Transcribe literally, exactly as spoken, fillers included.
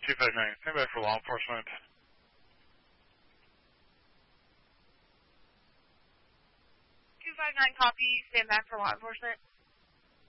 two five nine, stand by for law enforcement. two five nine, copy, stand back for law enforcement.